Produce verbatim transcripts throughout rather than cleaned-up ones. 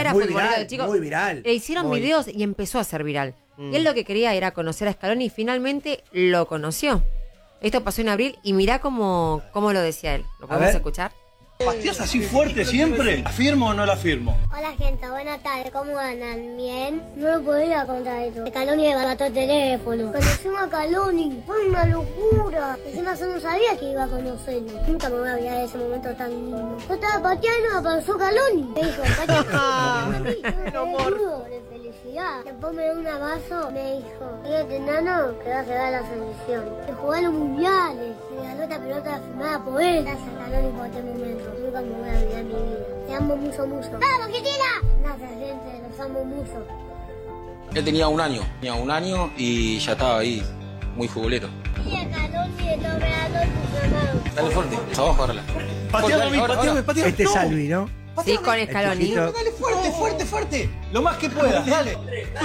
era muy futbolero viral, de chico. Muy viral. Le hicieron muy. videos y empezó a ser viral. Mm. Y él lo que quería era conocer a Scaloni y finalmente lo conoció. Esto pasó en abril y mirá cómo, cómo lo decía él. ¿Lo podemos ver. escuchar? ¿Pastías así fuerte siempre? ¿La firmo o no la firmo? Hola gente, buenas tardes, ¿cómo andan? ¿Bien? No lo podía contar esto. Caloni me mató el teléfono. Conocimos a Caloni, fue una locura. Encima yo no sabía que iba a conocerlo. Nunca me voy a olvidar de ese momento tan lindo. Yo estaba pateando, apareció Caloni. Me dijo, pateando. de felicidad. Después me dio un abrazo, me dijo, fíjate nano, que va a llegar a la selección. Que jugar los mundiales. Me ganó esta pelota firmada por él. Gracias Caloni por este momento. Nunca me voy a olvidar mi vida. Te amo mucho, mucho. ¡Vamos, Argentina! Gracias, gente. Los amo mucho. Él tenía un año. Tenía un año y ya estaba ahí, muy futbolero. Y a Caloni de todo verano entusiasmado. Dale fuerte, abajo, agárrala. Pateame a mí, Ahora, pateame, ahora. pateame. Este es No. Salvi, ¿no? Sí, con Scaloni. chiquito. Dale fuerte, fuerte, fuerte. Lo más que puedas, dale.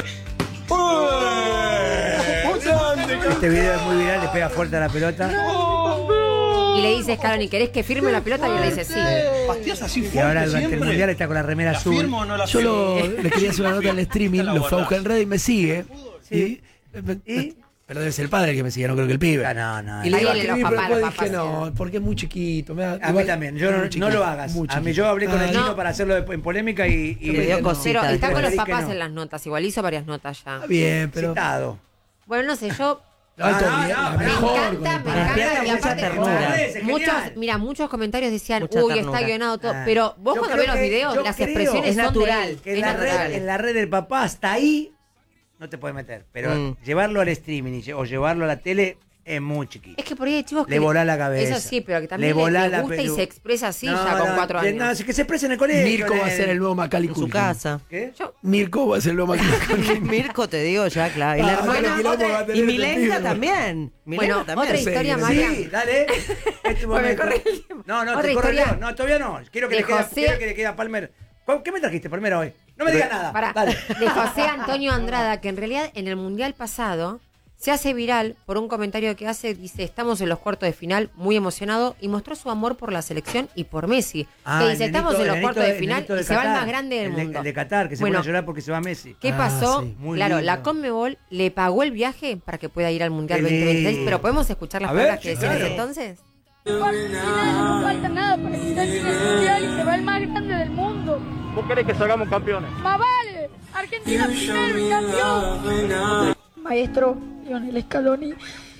Este video es muy viral, le pega fuerte a la pelota. Y le dice Scaloni, ¿querés que firme la pelota? Y él le dice sí. ¿Pastías así fuerte Y ahora durante el siempre? mundial está con la remera ¿La azul. firmo o no la Yo firmo? lo, le quería hacer una nota al streaming, Esta la lo fue a buscar en red y me sigue. Sí. Y, ¿Y? Pero debe ser el padre el que me sigue, no creo que el pibe. Ah, no, no. Y le iba a Ahí le escribir, los pero papás, después los dije, papás, no, porque es muy chiquito. Me da, A mí igual, también, yo no, muy no chiquito, lo hagas. muy A mí chiquito. yo hablé con el Ah, chino no. para hacerlo de- en polémica y, y Me dio y- cosita. Pero está con los preferí que papás no. en las notas. Igual hizo varias notas ya. Está bien, pero. Citado. Bueno, no sé, yo... No, esto no, es no, la me mejor encanta, con me el padre. encanta. Despierta Y mucha aparte, ternura. Es muchos, genial. mira, muchos comentarios decían, Mucha uy, ternura. está guionado todo. Ah. Pero vos Yo cuando creo ves los que- videos, yo las creo expresiones es son de natural, él. Que en Es la, natural. red, en la red del papá hasta ahí no te puedes meter. Pero Mm. llevarlo al streaming y lle- o llevarlo a la tele es muy chiquito. Es que por ahí hay chicos que... Le volá la cabeza. Eso sí, pero que Le también le, volá le la gusta y pelu- se expresa así No, ya con no, cuatro que- años. No, que se exprese en el colegio. Mirko va a en ser el nuevo Macaulay En su Culkin. casa. ¿Qué? Yo- Mirko va a ser el nuevo Macaulay Culkin. Mirko, te digo ya, claro. Y la Ah, hermana. qué quilombo va a tener Y este Milenka pibe. también. Milenka Bueno, también. otra Sí, historia, sí. María. Sí, dale. Este Bueno, momento. corre el tiempo. No, no, Otra te corre el historia. tiempo. No, todavía no. Quiero que De le quede, José- quiero que le quede a Palmer. ¿Cu- ¿Qué me trajiste, Palmer, hoy? No me digas nada. Pará, Dale. de José Antonio Andrada, que en realidad en el Mundial pasado se hace viral por un comentario que hace, dice, estamos en los cuartos de final, muy emocionado, y mostró su amor por la selección y por Messi. Ah, que el dice, nenito- estamos en el los nenito cuartos de el final nenito y de se va el Qatar. más grande del El de- mundo. El de Qatar, que se Bueno, pone a llorar porque se va Messi. ¿Qué Ah, pasó? sí. Muy Claro, lindo. la Conmebol le pagó el viaje para que pueda ir al Mundial Qué veinte veintiséis, lindo. pero ¿podemos escuchar las A ver, palabras que sí, decía en ese claro. entonces? No falta nada para que salga el mundial y se va el más grande del mundo. ¿Vos querés que salgamos campeones? ¡Más vale! ¡Argentina primero, campeón! Maestro Lionel Scaloni,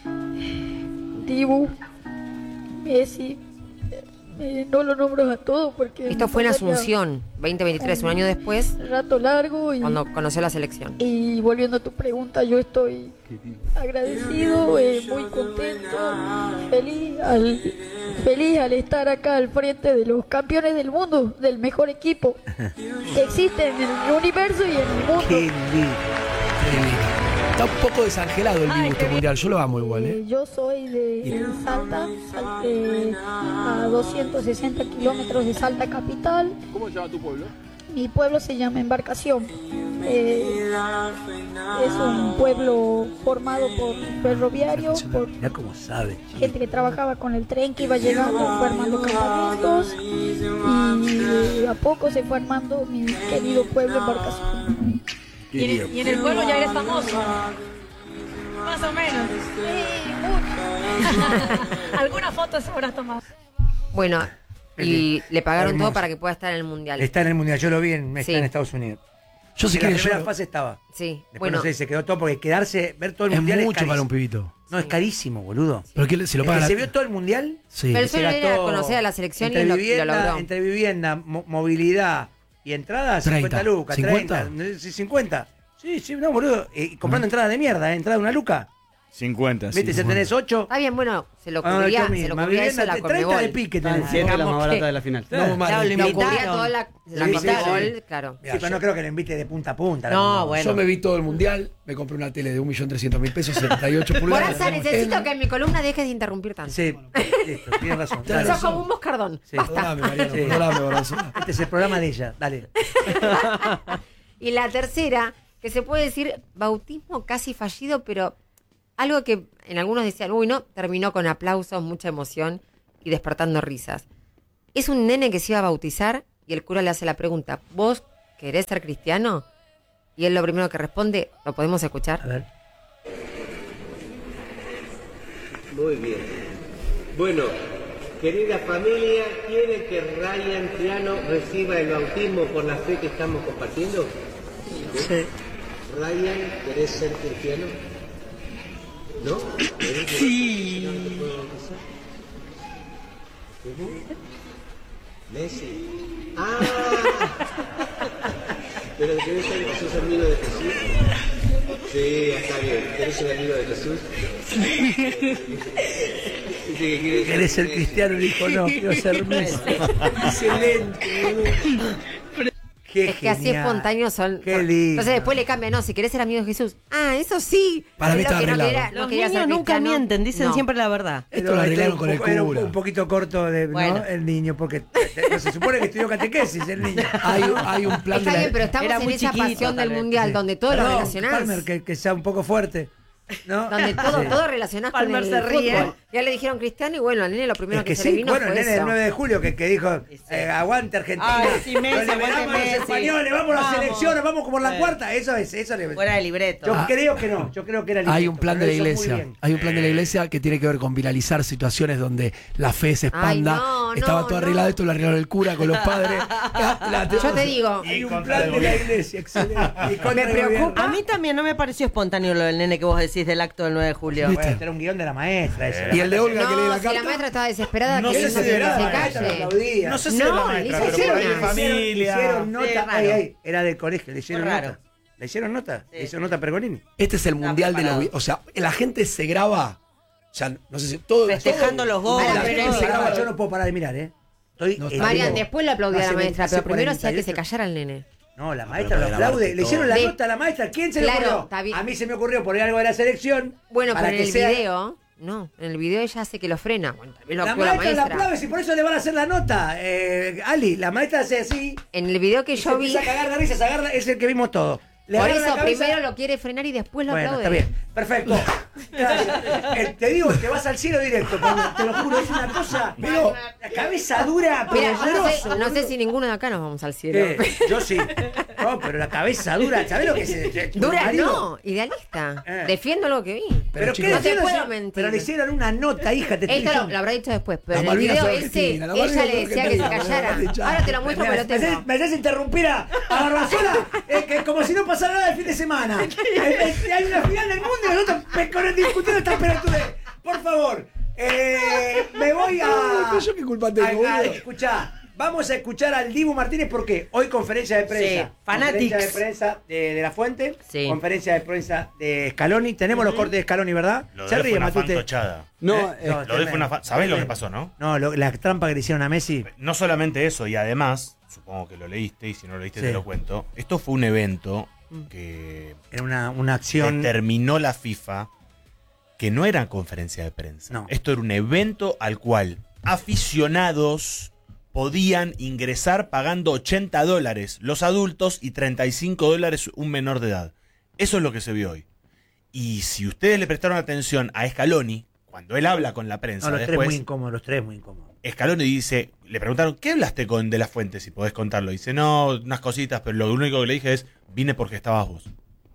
Dibu, Messi, eh, no lo nombro a todos porque... Esto fue en pasaría Asunción, veinte veintitrés, un año después, un rato largo y... cuando conoció la selección. Y volviendo a tu pregunta, yo estoy agradecido, eh, muy contento, feliz al, feliz al estar acá al frente de los campeones del mundo, del mejor equipo que existe en el universo y en el mundo. Qué lindo. Qué lindo. Está un poco desangelado el Ay, vivo este qué mundial. Yo lo amo igual, ¿eh? Eh, yo soy de Salta, Sal- eh, a doscientos sesenta kilómetros de Salta capital. ¿Cómo se llama tu pueblo? Mi pueblo se llama Embarcación. Eh, es un pueblo formado por ferroviarios, por Mirá cómo sabe. gente que trabajaba con el tren que iba llegando, fue armando campamentos y a poco se fue armando mi querido pueblo Embarcación. Qué lindo. Y en el pueblo ya eres famoso. Más o menos. Alguna foto se habrás tomado. Bueno, y le pagaron Hermoso. todo para que pueda estar en el Mundial. Está en el mundial. Yo lo vi en, está Sí. en Estados Unidos. Yo sí en la que primera yo. fase estaba. Sí, Después bueno, no sé, se quedó todo porque quedarse, ver todo el Es mundial mucho es para un carísimo. pibito. No, es carísimo, boludo. Pero que se lo El paga que la- se vio todo el mundial. Sí. Pero se solo era gastó conocer a la selección y entre lo- y lo vivienda, logró. entre vivienda, mo- movilidad y entradas, treinta. cincuenta lucas, ¿cincuenta? treinta, sí, cincuenta. Sí, sí, no, boludo. Y comprando entradas de mierda, ¿eh? Entrada de una luca. cincuenta, Viste, si tenés ocho. está bien, bueno, se lo Ah, cubría, qué se misma. lo cubría eso Vivienda, la treinta de Conmebol. pique tenés. Ah, digamos que la final. No, mal. Claro, lo Lo cubría invitaron. toda la, la Sí, Conmebol, sí, sí. claro. Sí, pero no creo que lo invite de punta a punta. No, la- bueno. Yo me vi todo el mundial, me compré una tele de un millón trescientos mil pesos, setenta y ocho pulgadas. Moranza, necesito En- que en mi columna dejes de interrumpir tanto. Sí, listo, tienes razón. Tenés Dale. Sos como un moscardón. Sí. Perdóname, Mariano, Sí. perdóname, Horacio. Este es el programa de ella, dale. Y la tercera, que se puede decir bautismo casi fallido, pero algo que en algunos decían, uy, no, terminó con aplausos, mucha emoción y despertando risas. Es un nene que se iba a bautizar y el cura le hace la pregunta, ¿vos ¿querés ser cristiano? Y él lo primero que responde, ¿lo podemos escuchar? A ver. Muy bien. Bueno, querida familia, ¿quiere que Ryan Triano reciba el bautismo por la fe que estamos compartiendo? Sí. Ryan, ¿querés ser cristiano? ¿No? Sí. ¿No te puedo bautizar? Messi. ¡Ah! ¿Pero querés ser sos amigo de Jesús? Sí, está bien. ¿Querés ser amigo de Jesús? Dice que ¿Querés ser cristiano? Dijo, no, quiero ser Messi. Excelente, boludo. Qué Es que así genial. espontáneos son. Qué lindo. Entonces después le cambia, no, si querés ser amigo de Jesús. Ah, eso sí. Para mí Pero está que no arreglado. quería- no Los quería ser niños nunca cristiano. mienten, dicen No. siempre la verdad. Esto lo arreglaron un con el poco- era un- cura. Un poquito corto de, ¿no? Bueno. el niño, porque no, se supone que estudió catequesis el niño. Hay, hay un plan Está de la- bien, pero estamos Era en muy esa chiquito, pasión del tal vez. mundial, Sí. donde todo lo Perdón, relacionás. Palmer, que, que sea un poco fuerte. ¿no? Donde todo, Sí. todo relacionás con Palmer el se ríe. fútbol. Ya le dijeron cristiano y bueno, al nene lo primero Es que, que se sí, le vino bueno, el fue nene del eso. nueve de julio que, que dijo, eh, aguante Argentina, Ay, sí, Messi, nos liberamos aguante a los Messi. españoles, vamos a la Vamos. selección, nos vamos como la Sí. cuarta, eso es, eso le... Fuera de libreto. Yo Ah. creo que no, yo creo que era el Hay libreto, un plan pero de la lo hizo muy iglesia. bien. Hay un plan de la iglesia que tiene que ver con viralizar situaciones donde la fe se expanda. Ay, no, Estaba no, todo no. arreglado, esto lo arreglaron el cura con los padres. La- la- Yo te digo, Hay un plan de la iglesia, excelente. Y contra Me el preocupa. gobierno. A mí también no me pareció espontáneo lo del nene que vos decís del acto del nueve de julio. ¿Viste? Bueno, era un guión de la maestra eso. Y el de Olga que lee no, la si la carta. maestra estaba desesperada, No que sé se si de la calle. aplaudía. No sé si No, de la le maestra, hizo pero por ahí hicieron- de familia. Hicieron nota, Sí, raro. ay, ay, era del colegio, le hicieron Fue raro. nota. ¿Le hicieron nota? Sí. ¿Le hicieron nota a Pergolini? Este es el mundial de los. preparado. vi- O sea, la gente se graba. O sea, no sé si todo. Festejando todo- los goles. Pará, La pero gente no, se Pará, graba. yo no puedo parar de mirar, ¿eh? Estoy No, en Marian, vivo. después le aplaudía a la Hace maestra, hace pero primero hacía que cuarenta y se ocho. callara el nene. No, la maestra lo pero la aplaude. Martí Le hicieron la todo. nota a la maestra. ¿Quién se le Claro, ocurrió? está bien. A mí se me ocurrió poner algo de la selección. Bueno, para pero en que el sea- video, no, en el video ella hace que lo frena. Bueno, también lo La actuó la maestra la maestra. aplaude y por eso le van a hacer la nota. Eh, Ali, la maestra hace así. En el video que Y se yo vi, empieza a cagar de risa, se agarra, es el que vimos todos. Le por agarra la eso cabeza- primero lo quiere frenar y después lo Bueno, aplaude. está bien. Perfecto. Gracias. Eh, te digo, te vas al cielo directo, Pablo, te lo juro, es una cosa. Pero la cabeza dura, pero Mira, yo no, sé, grosso, no sé boludo. si ninguno de acá nos vamos al cielo. ¿Qué? Yo sí. No, pero la cabeza dura, ¿sabés lo que es? tu Dura, marido? no, idealista. Eh. Defiendo lo que vi. Pero, chicos, ¿qué no te decían? puedo Si- mentir. Pero le hicieron una nota, hija, te estoy Esto lo, diciendo. lo habrá dicho después, pero Las en el Malvinas video son ese, argentinas, las ella Malvinas le son decía que se argentinas, callara. las Malvinas. Ahora te lo muestro, Me, pero me, lo haces, tengo. me haces interrumpir a, a Barbazola, eh, que como si no pasara nada el fin de semana. Eh, eh, hay una final del mundo y nosotros me con discutiendo esta pelotudez. Por favor, eh, me voy a. Ay, pero yo qué culpa tengo, a- a- boludo. escuchá, vamos a escuchar al Dibu Martínez porque hoy conferencia de prensa. Sí, Fanatics. Conferencia de prensa de, de La Fuente. Sí. Conferencia de prensa de Scaloni. Tenemos los cortes de Scaloni, ¿verdad? Lo Se de él ríe, fue una Matute. fantochada. No, Eh, eh, no, Lo de él fue tremendo. una fa- ¿Sabés lo que pasó, no? No, lo- la trampa que le hicieron a Messi. No solamente eso, y además, supongo que lo leíste, y si no lo leíste Sí. te lo cuento. Esto fue un evento que Era una, una acción. determinó la FIFA que no era conferencia de prensa. No. Esto era un evento al cual aficionados podían ingresar pagando ochenta dólares los adultos y treinta y cinco dólares un menor de edad. Eso es lo que se vio hoy. Y si ustedes le prestaron atención a Scaloni, cuando él habla con la prensa No, los tres después, muy incómodos, los tres muy incómodos. Scaloni dice, le preguntaron, ¿qué hablaste con De La Fuente? Si podés contarlo. Dice, no, unas cositas, pero lo único que le dije es, vine porque estabas vos.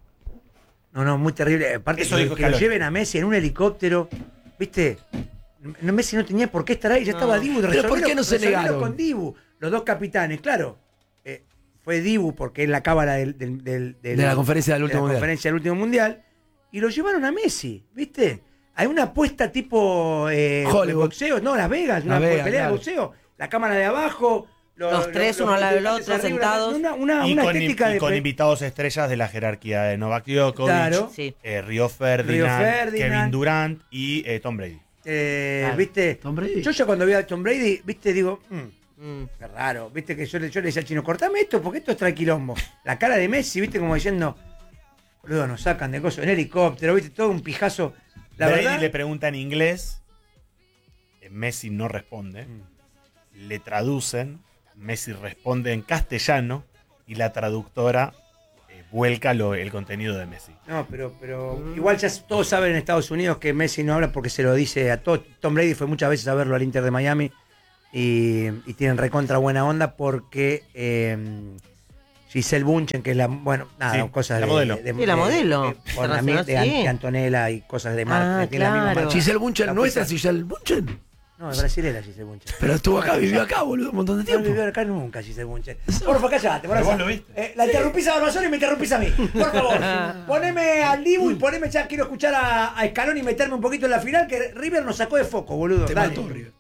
No, no, muy terrible. Aparte, Eso que, dijo que lo Scaloni. lleven a Messi en un helicóptero. ¿Viste? No, Messi no tenía por qué estar ahí, ya No. estaba Dibu. Pero resolvelo- ¿por qué no se resolvelo negaron? con Dibu. Los dos capitanes, claro. Eh, fue Dibu porque es la cábala del, del, del- del- De la conferencia del de último la mundial. conferencia del último mundial. Y lo llevaron a Messi, ¿viste? Hay una apuesta tipo eh, Hollywood. de boxeo, no, Las Vegas, una Las Vegas, pelea claro. de boxeo. La cámara de abajo. Los tres, uno al lado del otro, arriba, sentados. Una, una, y una con, estética y de. con invitados estrellas de la jerarquía de Novak Djokovic, Claro. Sí. eh, Río Ferdinand, Río Ferdinand. Kevin Durant y eh, Tom Brady. Eh, Claro. ¿Viste? Tom Brady. Yo ya cuando vi a Tom Brady, ¿viste? Digo, mm, Mm. qué raro. ¿Viste? Que yo, le- yo le decía al chino, cortame esto porque esto es tranquilombo. La cara de Messi, ¿viste? Como diciendo, boludo, nos sacan de cosas en helicóptero, ¿viste? Todo un pijazo. La Brady verdad, le pregunta en inglés, eh, Messi no responde, Mm. le traducen, Messi responde en castellano y la traductora eh, vuelca lo- el contenido de Messi. no, pero, pero igual ya todos saben en Estados Unidos que Messi no habla porque se lo dice a todos. Tom Brady fue muchas veces a verlo al Inter de Miami y, y tienen recontra buena onda porque eh, Giselle Bunchen, que es la, bueno, nada, Sí, cosas la de, modelo. de, de, Sí, la modelo. de, de, con la mi- de, Sí. de Antonella y cosas de marca. Ah, que tiene la misma claro. marca. Giselle Bunchen, La ¿no es puta- Giselle Bunchen? No, es brasilera Giselle Bunchen. Pero estuvo acá, vivió acá, boludo, un montón de No tiempo. vivió acá nunca Giselle Bunchen. Porfa, callate, por Pero favor. vos lo viste. Eh, la interrumpís a Barbasol y me interrumpís a mí. Por favor, poneme al Dibu y poneme ya, quiero escuchar a, a Scaloni y meterme un poquito en la final, que River nos sacó de foco, boludo. Te Dale. mató, River.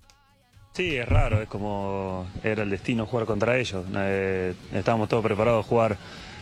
Sí, es raro, es como era el destino jugar contra ellos. Eh, estábamos todos preparados a jugar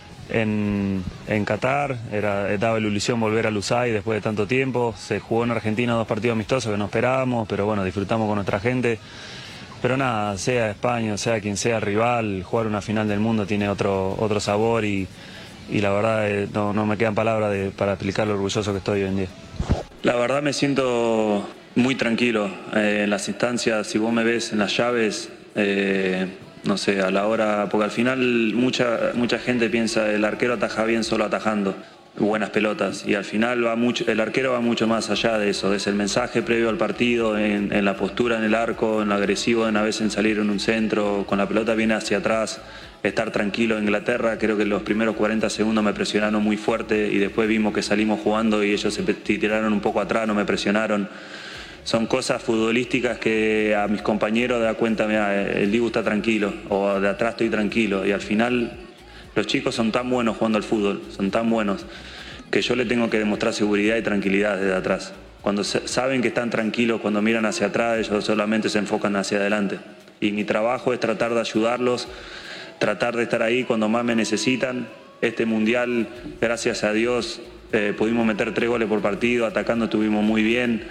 en, en Qatar, era, daba la ilusión volver a Lusay después de tanto tiempo. Se jugó en Argentina dos partidos amistosos que no esperábamos, pero bueno, disfrutamos con nuestra gente. Pero nada, sea España, sea quien sea el rival, jugar una final del mundo tiene otro, otro sabor y, y la verdad eh, no, no me quedan palabras de, para explicar lo orgulloso que estoy hoy en día. La verdad me siento muy tranquilo eh, en las instancias. Si vos me ves en las llaves, eh, no sé, a la hora, porque al final mucha mucha gente piensa el arquero ataja bien solo atajando buenas pelotas y al final va mucho, el arquero va mucho más allá de eso, es el mensaje previo al partido, en, en la postura en el arco, en lo agresivo, en a veces en salir en un centro, con la pelota viene hacia atrás, estar tranquilo. En Inglaterra creo que los primeros cuarenta segundos me presionaron muy fuerte y después vimos que salimos jugando y ellos se tiraron un poco atrás, no me presionaron. Son cosas futbolísticas que a mis compañeros da cuenta, mira, el Dibu está tranquilo, o de atrás estoy tranquilo, y al final los chicos son tan buenos jugando al fútbol, son tan buenos, que yo le tengo que demostrar seguridad y tranquilidad desde atrás. Cuando se, saben que están tranquilos, cuando miran hacia atrás, ellos solamente se enfocan hacia adelante. Y mi trabajo es tratar de ayudarlos, tratar de estar ahí cuando más me necesitan. Este mundial, gracias a Dios, eh, pudimos meter tres goles por partido, atacando estuvimos muy bien.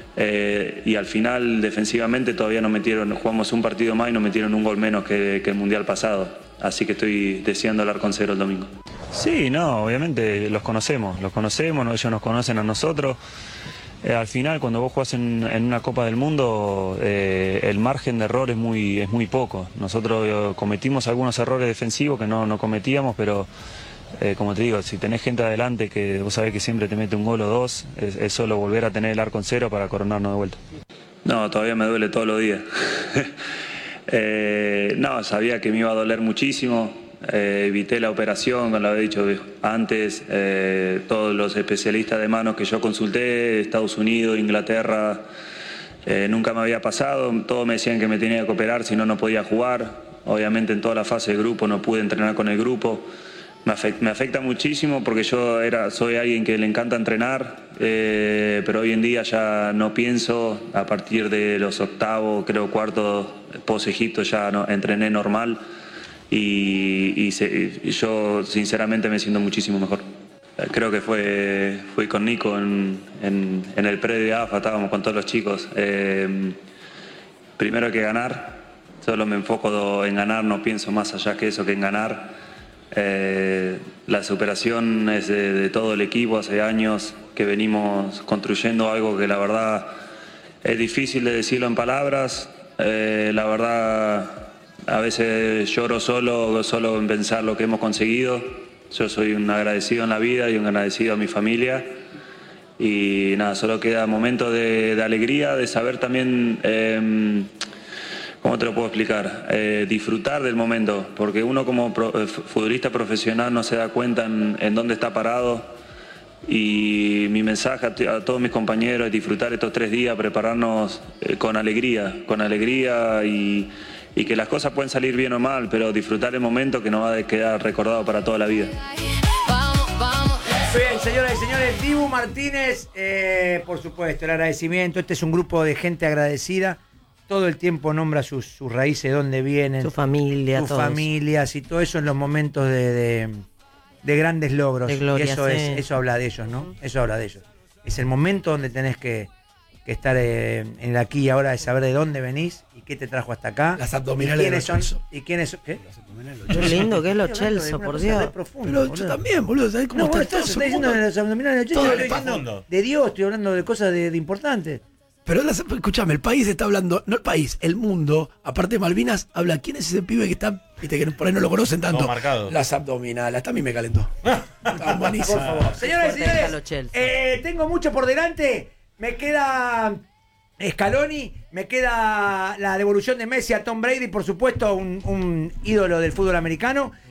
Eh, y al final defensivamente todavía nos metieron, jugamos un partido más y nos metieron un gol menos que, que el mundial pasado, así que estoy deseando hablar con cero el domingo. Sí, no, obviamente los conocemos, los conocemos, ellos nos conocen a nosotros. Eh, al final cuando vos jugás en, en una Copa del Mundo eh, el margen de error es muy, es muy poco. Nosotros eh, cometimos algunos errores defensivos que no, no cometíamos, pero Eh, como te digo, si tenés gente adelante que vos sabés que siempre te mete un gol o dos, es, es solo volver a tener el arco en cero para coronarnos de vuelta. No, todavía me duele todos los días. eh, no, sabía que me iba a doler muchísimo, eh, evité la operación, como lo había dicho antes, eh, todos los especialistas de manos que yo consulté, Estados Unidos, Inglaterra, eh, nunca me había pasado, todos me decían que me tenía que operar, si no, no podía jugar. Obviamente en toda la fase de grupo no pude entrenar con el grupo. Me afecta, me afecta muchísimo porque yo era, soy alguien que le encanta entrenar, eh, pero hoy en día ya no pienso. A partir de los octavos, creo cuartos, post-Egipto ya no, entrené normal y, y, se, y yo sinceramente me siento muchísimo mejor. Creo que fue fui con Nico en, en, en el predio de A F A, estábamos con todos los chicos. Eh, primero hay que ganar, solo me enfoco en ganar, no pienso más allá que eso, que en ganar. Eh, la superación es de, de todo el equipo, hace años que venimos construyendo algo que la verdad es difícil de decirlo en palabras, eh, la verdad a veces lloro solo, solo en pensar lo que hemos conseguido. Yo soy un agradecido en la vida y un agradecido a mi familia y nada, solo queda momentos de, de alegría, de saber también eh, ¿cómo te lo puedo explicar? Eh, disfrutar del momento, porque uno como pro, eh, futbolista profesional no se da cuenta en, en dónde está parado, y mi mensaje a, t- a todos mis compañeros es disfrutar estos tres días, prepararnos eh, con alegría, con alegría y, y que las cosas pueden salir bien o mal, pero disfrutar el momento que nos va a quedar recordado para toda la vida. Bien, señoras y señores, Dibu Martínez, eh, por supuesto, el agradecimiento. Este es un grupo de gente agradecida. Todo el tiempo nombra sus, sus raíces, dónde vienen, su familia, sus todos. familias y todo eso en los momentos de, de, de grandes logros. De gloria, y eso sí. es, eso habla de ellos, ¿no? Eso habla de ellos. Es el momento donde tenés que, que estar eh, en el aquí y ahora, de saber de dónde venís y qué te trajo hasta acá. Las abdominales y quiénes de los son Chelsea. y quiénes son. ¿Qué? Qué lindo que es los Chelsea, por Dios. Pero yo también, boludo, ¿sabés cómo No, está vos estás, todo? estás diciendo de los abdominales de los Todo Chelsea, el estoy diciendo profundo. de Dios, estoy hablando de cosas de, de importantes. Pero las- escúchame, el país está hablando, no el país, el mundo, aparte de Malvinas, habla quién es ese pibe que está, viste que por ahí no lo conocen tanto. Todo marcado. Las abdominales, hasta a mí me calentó. Estaban buenísimas. Por favor. Señoras y Fuerte está señores, los Chelsea. eh, tengo mucho por delante. Me queda Scaloni, me queda la devolución de Messi a Tom Brady, por supuesto, un, un ídolo del fútbol americano.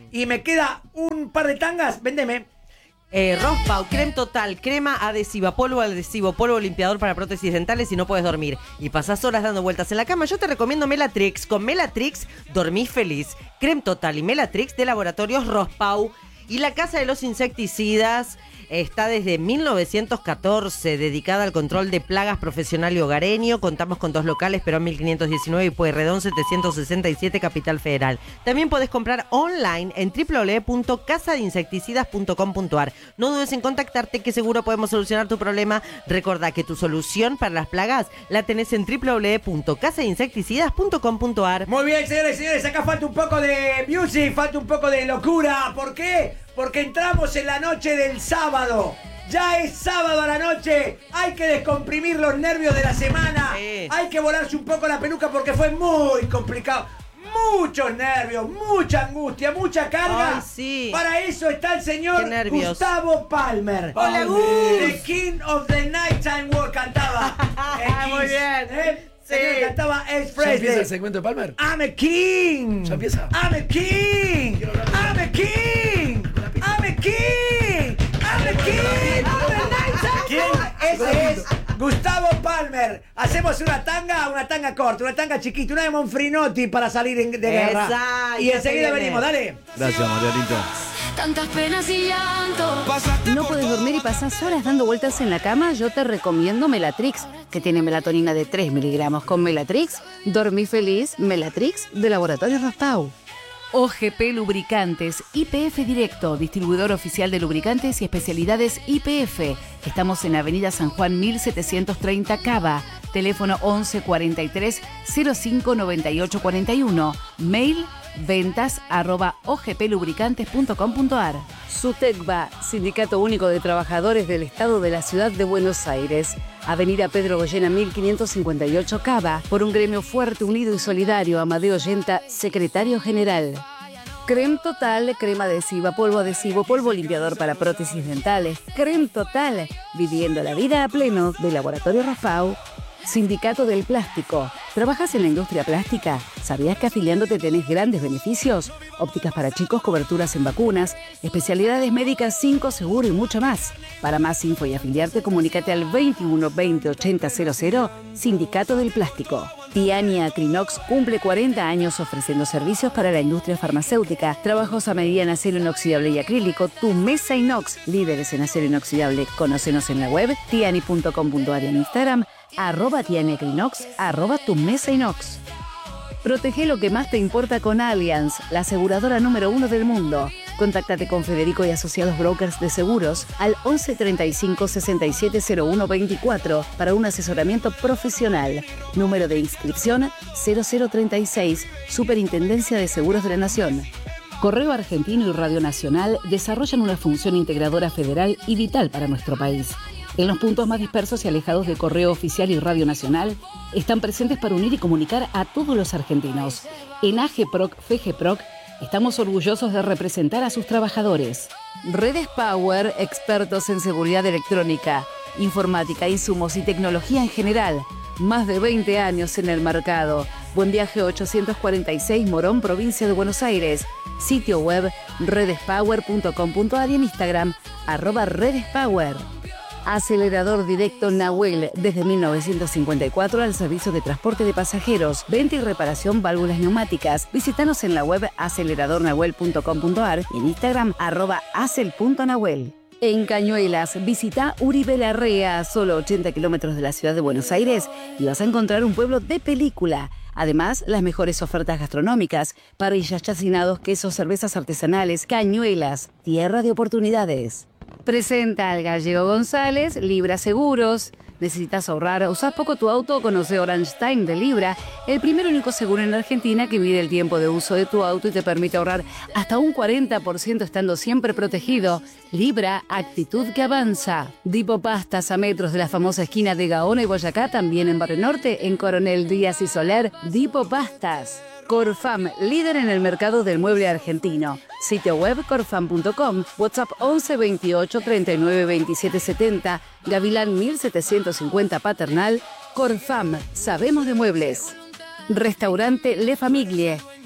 y me queda un par de tangas, vendeme. Eh, Rospau, crema total, crema adhesiva, polvo adhesivo, polvo limpiador para prótesis dentales si no puedes dormir y pasás horas dando vueltas en la cama. Yo te recomiendo Melatrix. Con Melatrix dormís feliz. Crema total y Melatrix de Laboratorios Rospau. Y la Casa de los Insecticidas está desde mil novecientos catorce, dedicada al control de plagas profesional y hogareño. Contamos con dos locales, Perón mil quinientos diecinueve y Pueyrredón setecientos sesenta y siete, Capital Federal. También podés comprar online en doble u doble u doble u punto casa de insecticidas punto com punto a r. No dudes en contactarte, que seguro podemos solucionar tu problema. Recordá que tu solución para las plagas la tenés en doble u doble u doble u punto casa de insecticidas punto com punto a r. Muy bien, señores y señores, acá falta un poco de music, falta un poco de locura. ¿Por qué? Porque entramos en la noche del sábado. Ya es sábado a la noche. Hay que descomprimir los nervios de la semana. Sí. Hay que volarse un poco la peluca porque fue muy complicado. Muchos nervios, mucha angustia, mucha carga. Ay, sí. Para eso está el señor Gustavo Palmer. Hola, Gus. The King of the Nighttime World cantaba. Muy bien. ¿Eh? Sí. Señor, cantaba Elvis ¿Ya empieza el Presley. segmento de Palmer? I'm a king. ¿Ya empieza? I'm a king. I'm a king. I'm a king. I'm a king. of the nighttime. ¿Quién? Ese es Gustavo Palmer. Hacemos una tanga, una tanga corta, una tanga chiquita, una de Monfrinotti para salir en- de guerra. Esa, Y ya enseguida se viene. venimos, dale. Gracias, Marianito. Tantas penas y llanto. ¿No puedes dormir y pasás horas dando vueltas en la cama? Yo te recomiendo Melatrix, que tiene melatonina de tres miligramos. Con Melatrix, dormí feliz. Melatrix de Laboratorio Rospau. O G P Lubricantes, I P F Directo, distribuidor oficial de lubricantes y especialidades I P F. Estamos en Avenida San Juan mil setecientos treinta Cava. Teléfono once cuarenta y tres cero cinco noventa y ocho cuarenta y uno. Mail ventas arroba o g p lubricantes punto com punto a r. SUTECBA, Sindicato Único de Trabajadores del Estado de la Ciudad de Buenos Aires. Avenida Pedro Goyena mil quinientos cincuenta y ocho Cava. Por un gremio fuerte, unido y solidario. Amadeo Yenta, Secretario General. Creme Total, crema adhesiva, polvo adhesivo, polvo limpiador para prótesis dentales. Creme Total, viviendo la vida a pleno, de Laboratorio Rospau. Sindicato del Plástico. ¿Trabajas en la industria plástica? ¿Sabías que afiliándote tenés grandes beneficios? Ópticas para chicos, coberturas en vacunas, especialidades médicas, cinco seguro y mucho más. Para más info y afiliarte, comunícate al veintiuno veinte ochenta cero cero, Sindicato del Plástico. Tiani Acrinox cumple cuarenta años ofreciendo servicios para la industria farmacéutica, trabajos a medida en acero inoxidable y acrílico. Tu Mesa Inox, líderes en acero inoxidable. Conócenos en la web tiani punto com punto a r, en Instagram arroba Tiani Acrinox, arroba Tu Mesa Inox. Protege lo que más te importa con Allianz, la aseguradora número uno del mundo. Contáctate con Federico y Asociados Brokers de Seguros al once treinta y cinco sesenta y siete cero uno veinticuatro para un asesoramiento profesional. Número de inscripción cero cero treinta y seis, Superintendencia de Seguros de la Nación. Correo Argentino y Radio Nacional desarrollan una función integradora federal y vital para nuestro país. En los puntos más dispersos y alejados de Correo Oficial y Radio Nacional, están presentes para unir y comunicar a todos los argentinos. En AGEPROC, FEGEPROC, estamos orgullosos de representar a sus trabajadores. Redes Power, expertos en seguridad electrónica, informática, insumos y tecnología en general. Más de veinte años en el mercado. Buen Viaje ochocientos cuarenta y seis, Morón, provincia de Buenos Aires. Sitio web redespower punto com punto a r y en Instagram arroba redespower. Acelerador Directo Nahuel, desde mil novecientos cincuenta y cuatro al servicio de transporte de pasajeros, venta y reparación válvulas neumáticas. Visítanos en la web acelerador nahuel punto com punto a r y en Instagram arroba acel punto nahuel. En Cañuelas, visita Uribe Larrea, solo ochenta kilómetros de la ciudad de Buenos Aires, y vas a encontrar un pueblo de película. Además, las mejores ofertas gastronómicas, parrillas, chacinados, quesos, cervezas artesanales. Cañuelas, tierra de oportunidades. Presenta al Gallego González, Libra Seguros. ¿Necesitas ahorrar? ¿Usás poco tu auto? Conoce Orange Time de Libra, el primer único seguro en Argentina que mide el tiempo de uso de tu auto y te permite ahorrar hasta un cuarenta por ciento estando siempre protegido. Libra, actitud que avanza. Dipo Pastas, a metros de la famosa esquina de Gaona y Boyacá, también en Barrio Norte, en Coronel Díaz y Soler. Dipo Pastas. Corfam, líder en el mercado del mueble argentino. Sitio web corfam punto com, WhatsApp once veintiocho treinta y nueve veintisiete setenta, Gavilán mil setecientos cincuenta Paternal. Corfam, sabemos de muebles. Restaurante Le Famiglie,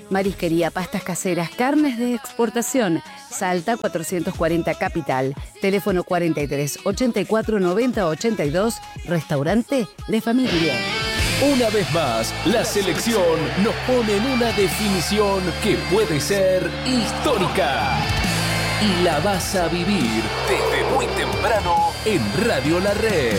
Marisquería, pastas caseras, carnes de exportación. Salta cuatrocientos cuarenta Capital. Teléfono cuarenta y tres, ochenta y cuatro, noventa, ochenta y dos. Restaurante Le Familia. Una vez más, la selección nos pone en una definición que puede ser histórica. Y la vas a vivir desde muy temprano en Radio La Red.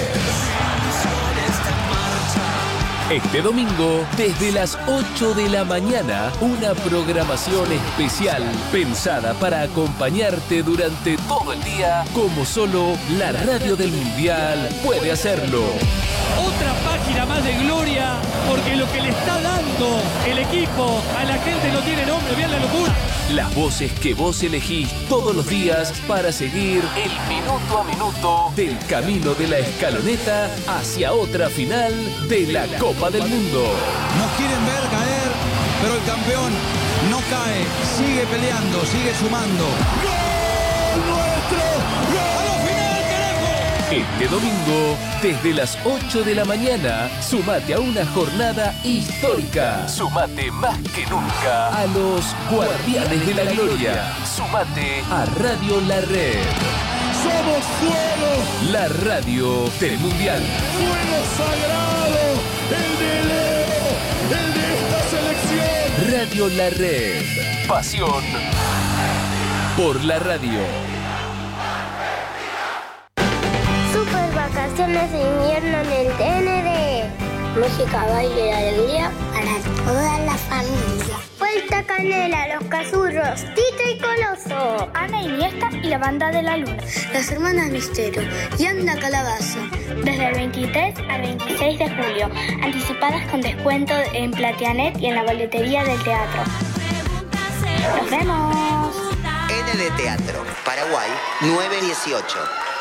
Este domingo, desde las ocho de la mañana, una programación especial pensada para acompañarte durante todo el día, como solo la radio del Mundial puede hacerlo. Otra página más de gloria, porque lo que le está dando el equipo a la gente no tiene nombre, vean la locura. Las voces que vos elegís todos los días para seguir el minuto a minuto del camino de la escaloneta hacia otra final de la Copa del Mundo. Nos quieren ver caer, pero el campeón no cae, sigue peleando, sigue sumando. ¡Gol nuestro! ¡Gol! ¡A la final, carajo! Este domingo, desde las ocho de la mañana, sumate a una jornada histórica. Sumate más que nunca a los Guardianes de la Gloria. Sumate a Radio La Red. ¡Somos fuego! La radio del Mundial. ¡Fuego sagrado! ¡El de Leo! ¡El de esta selección! Radio La Red. Pasión por la radio. Super vacaciones de invierno en el T N D. Música, baile y alegría para toda la familia. Vuelta Canela, Los Cazurros, Tito y Coloso, Ana Iniesta y la Banda de la Luna, Las Hermanas Misterio y Anda Calabaza. Desde el veintitrés al veintiséis de julio, anticipadas con descuento en Platianet y en la boletería del teatro. ¡Nos vemos! N D Teatro, Paraguay, nueve dieciocho.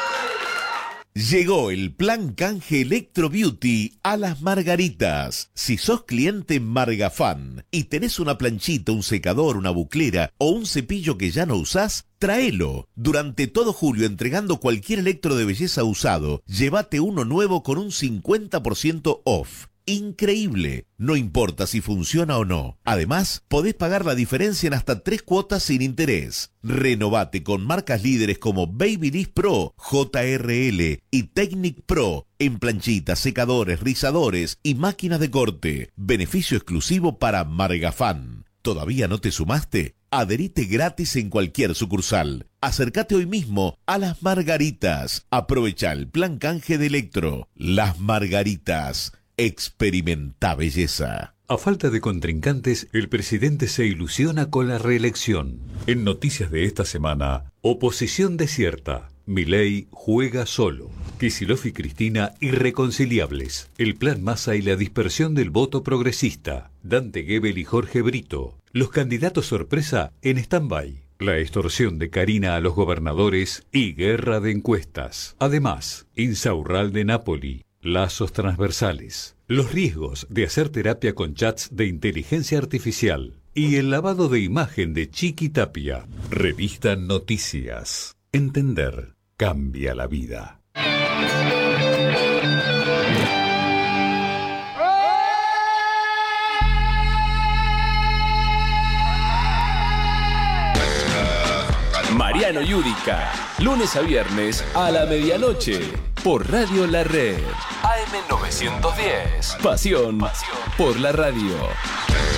Llegó el plan canje Electro Beauty a Las Margaritas. Si sos cliente Margafan y tenés una planchita, un secador, una buclera o un cepillo que ya no usás, tráelo. Durante todo julio, entregando cualquier electro de belleza usado, llévate uno nuevo con un cincuenta por ciento off. Increíble, no importa si funciona o no. Además, podés pagar la diferencia en hasta tres cuotas sin interés. Renovate con marcas líderes como Babyliss Pro, J R L y Technic Pro en planchitas, secadores, rizadores y máquinas de corte. Beneficio exclusivo para Margafan. ¿Todavía no te sumaste? Adherite gratis en cualquier sucursal. Acércate hoy mismo a Las Margaritas. Aprovecha el plan canje de Electro. Las Margaritas. Experimenta belleza. A falta de contrincantes, el presidente se ilusiona con la reelección. En noticias de esta semana, oposición desierta. Milei juega solo. Kicillof y Cristina irreconciliables. El plan Massa y la dispersión del voto progresista. Dante Gebel y Jorge Brito. Los candidatos sorpresa en stand-by. La extorsión de Karina a los gobernadores y guerra de encuestas. Además, Insaurralde Napoli. Lazos transversales, los riesgos de hacer terapia con chats de inteligencia artificial y el lavado de imagen de Chiqui Tapia. Revista Noticias. Entender cambia la vida. Mariano Yudica, lunes a viernes a la medianoche, por Radio La Red. A M novecientos diez. Pasión, Pasión por la radio.